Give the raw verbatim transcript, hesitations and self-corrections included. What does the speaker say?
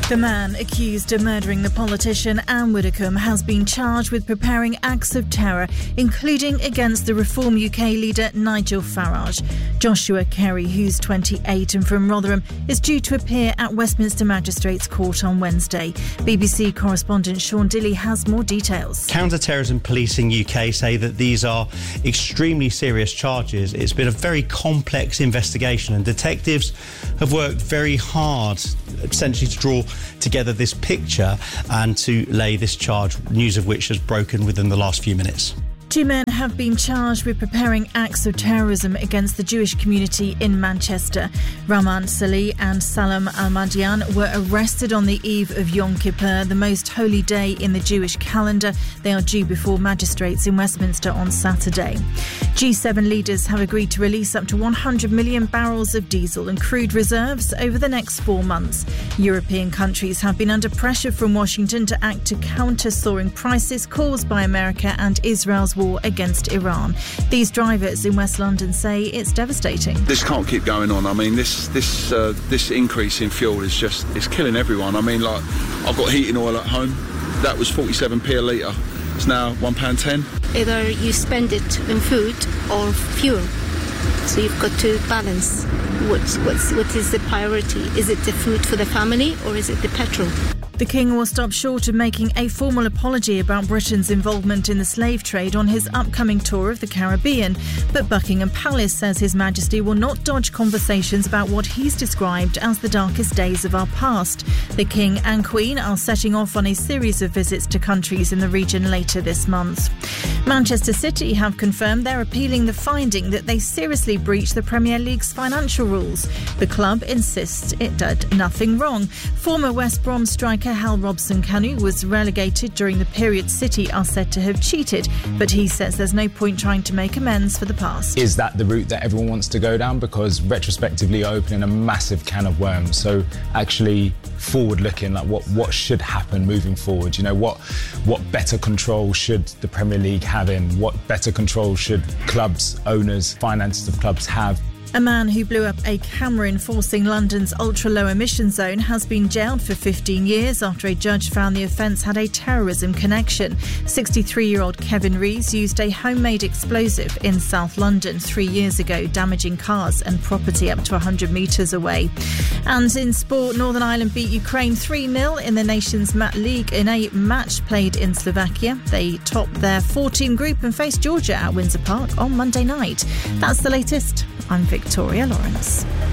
The man accused of murdering the politician Anne Widdecombe has been charged with preparing acts of terror, including against the Reform U K leader Nigel Farage. Joshua Carey, who's twenty-eight and from Rotherham, is due to appear at Westminster Magistrates Court on Wednesday. B B C correspondent Sean Dilley has more details. Counter-terrorism policing U K say that these are extremely serious charges. It's been a very complex investigation and detectives have worked very hard essentially to draw together this picture and to lay this charge, news of which has broken within the last few minutes. Two men have been charged with preparing acts of terrorism against the Jewish community in Manchester. Rahman Salih and Salam Al-Madian were arrested on the eve of Yom Kippur, the most holy day in the Jewish calendar. They are due before magistrates in Westminster on Saturday. G seven leaders have agreed to release up to one hundred million barrels of diesel and crude reserves over the next four months. European countries have been under pressure from Washington to act to counter soaring prices caused by America and Israel's war against Iran. These drivers in West London say it's devastating. This can't keep going on. I mean, this this uh, this increase in fuel is just, it's killing everyone. I mean, like, I've got heating oil at home. That was forty-seven p a litre. It's now one pound ten. Either you spend it in food or fuel. So you've got to balance what's, what's, what is the priority. Is it the food for the family or is it the petrol? The King will stop short of making a formal apology about Britain's involvement in the slave trade on his upcoming tour of the Caribbean. But Buckingham Palace says His Majesty will not dodge conversations about what he's described as the darkest days of our past. The King and Queen are setting off on a series of visits to countries in the region later this month. Manchester City have confirmed they're appealing the finding that they seriously breached the Premier League's financial rules. The club insists it did nothing wrong. Former West Brom striker Hal Robson-Kanu was relegated during the period City are said to have cheated, but he says there's no point trying to make amends for the past. Is that the route that everyone wants to go down? Because retrospectively opening a massive can of worms. So actually forward-looking, like what, what should happen moving forward? You know, what what better control should the Premier League have in? What better control should clubs, owners, finances of clubs have? A man who blew up a camera enforcing London's ultra-low emission zone has been jailed for fifteen years after a judge found the offence had a terrorism connection. sixty-three-year-old Kevin Rees used a homemade explosive in South London three years ago, damaging cars and property up to one hundred metres away. And in sport, Northern Ireland beat Ukraine three nil in the nation's Mat League in a match played in Slovakia. They topped their four-team group and faced Georgia at Windsor Park on Monday night. That's the latest. I'm Victoria Lawrence.